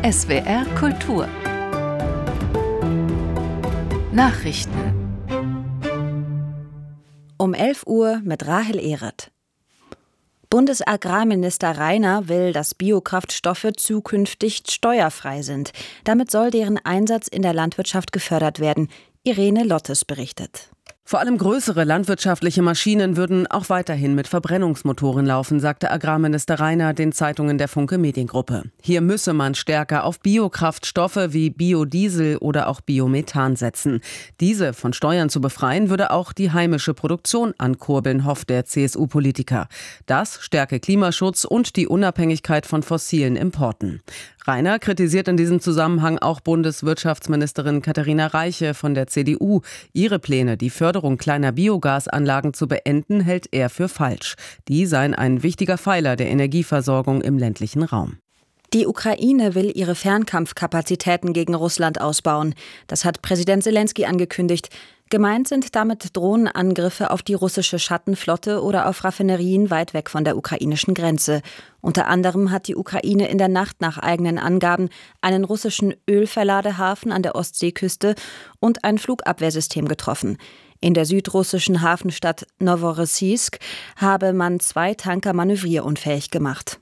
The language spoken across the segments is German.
SWR Kultur Nachrichten Um 11 Uhr mit Rahel Ehrert. Bundesagrarminister Rainer will, dass Biokraftstoffe zukünftig steuerfrei sind. Damit soll deren Einsatz in der Landwirtschaft gefördert werden. Irene Lottes berichtet. Vor allem größere landwirtschaftliche Maschinen würden auch weiterhin mit Verbrennungsmotoren laufen, sagte Agrarminister Rainer den Zeitungen der Funke Mediengruppe. Hier müsse man stärker auf Biokraftstoffe wie Biodiesel oder auch Biomethan setzen. Diese von Steuern zu befreien, würde auch die heimische Produktion ankurbeln, hofft der CSU-Politiker. Das stärke Klimaschutz und die Unabhängigkeit von fossilen Importen. Rainer kritisiert in diesem Zusammenhang auch Bundeswirtschaftsministerin Katharina Reiche von der CDU. Ihre Pläne, die Förderung kleiner Biogasanlagen zu beenden, hält er für falsch. Die seien ein wichtiger Pfeiler der Energieversorgung im ländlichen Raum. Die Ukraine will ihre Fernkampfkapazitäten gegen Russland ausbauen. Das hat Präsident Selenskyj angekündigt. Gemeint sind damit Drohnenangriffe auf die russische Schattenflotte oder auf Raffinerien weit weg von der ukrainischen Grenze. Unter anderem hat die Ukraine in der Nacht nach eigenen Angaben einen russischen Ölverladehafen an der Ostseeküste und ein Flugabwehrsystem getroffen. In der südrussischen Hafenstadt Noworossijsk habe man 2 Tanker manövrierunfähig gemacht.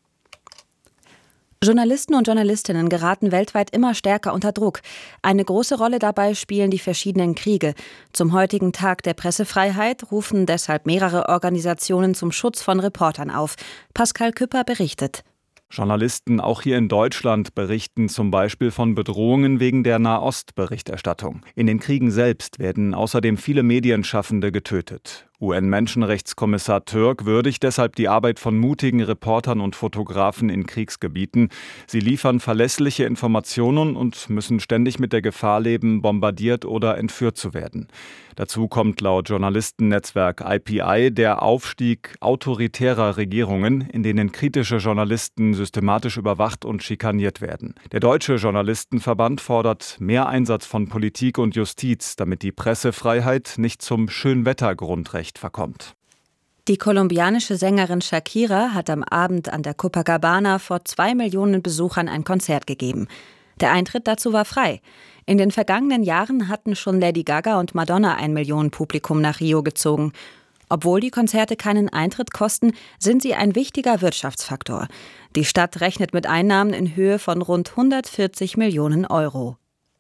Journalisten und Journalistinnen geraten weltweit immer stärker unter Druck. Eine große Rolle dabei spielen die verschiedenen Kriege. Zum heutigen Tag der Pressefreiheit rufen deshalb mehrere Organisationen zum Schutz von Reportern auf. Pascal Küpper berichtet. Journalisten auch hier in Deutschland berichten zum Beispiel von Bedrohungen wegen der Nahost-Berichterstattung. In den Kriegen selbst werden außerdem viele Medienschaffende getötet. UN-Menschenrechtskommissar Türk würdigt deshalb die Arbeit von mutigen Reportern und Fotografen in Kriegsgebieten. Sie liefern verlässliche Informationen und müssen ständig mit der Gefahr leben, bombardiert oder entführt zu werden. Dazu kommt laut Journalistennetzwerk IPI der Aufstieg autoritärer Regierungen, in denen kritische Journalisten systematisch überwacht und schikaniert werden. Der Deutsche Journalistenverband fordert mehr Einsatz von Politik und Justiz, damit die Pressefreiheit nicht zum Schönwettergrundrecht verkommt. Die kolumbianische Sängerin Shakira hat am Abend an der Copacabana vor 2 Millionen Besuchern ein Konzert gegeben. Der Eintritt dazu war frei. In den vergangenen Jahren hatten schon Lady Gaga und Madonna 1 Million Publikum nach Rio gezogen. Obwohl die Konzerte keinen Eintritt kosten, sind sie ein wichtiger Wirtschaftsfaktor. Die Stadt rechnet mit Einnahmen in Höhe von rund 140 Millionen Euro.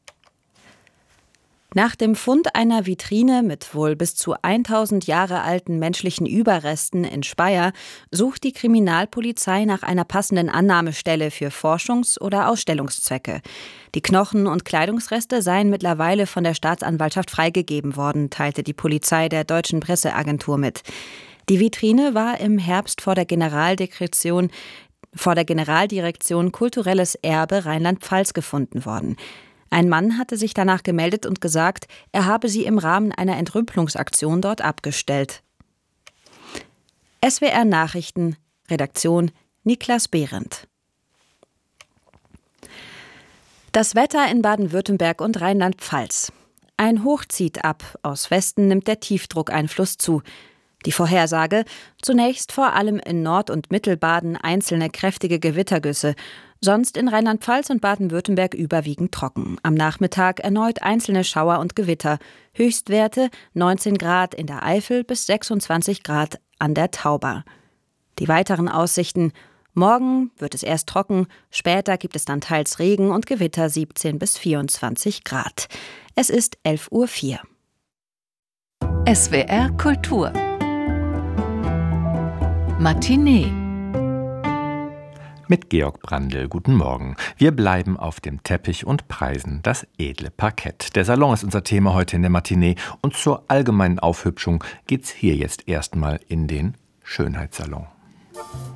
Nach dem Fund einer Vitrine mit wohl bis zu 1000 Jahre alten menschlichen Überresten in Speyer sucht die Kriminalpolizei nach einer passenden Annahmestelle für Forschungs- oder Ausstellungszwecke. Die Knochen- und Kleidungsreste seien mittlerweile von der Staatsanwaltschaft freigegeben worden, teilte die Polizei der Deutschen Presseagentur mit. Die Vitrine war im Herbst vor der Generaldirektion Kulturelles Erbe Rheinland-Pfalz gefunden worden. Ein Mann hatte sich danach gemeldet und gesagt, er habe sie im Rahmen einer Entrümpelungsaktion dort abgestellt. SWR Nachrichten, Redaktion Niklas Behrendt. Das Wetter in Baden-Württemberg und Rheinland-Pfalz. Ein Hoch zieht ab, aus Westen nimmt der Tiefdruckeinfluss zu. Die Vorhersage: zunächst vor allem in Nord- und Mittelbaden einzelne kräftige Gewittergüsse, sonst in Rheinland-Pfalz und Baden-Württemberg überwiegend trocken. Am Nachmittag erneut einzelne Schauer und Gewitter. Höchstwerte 19 Grad in der Eifel bis 26 Grad an der Tauber. Die weiteren Aussichten: morgen wird es erst trocken, später gibt es dann teils Regen und Gewitter 17 bis 24 Grad. Es ist 11:04 Uhr. SWR Kultur Matinee mit Georg Brandl. Guten Morgen. Wir bleiben auf dem Teppich und preisen das edle Parkett. Der Salon ist unser Thema heute in der Matinee und zur allgemeinen Aufhübschung geht's hier jetzt erstmal in den Schönheitssalon.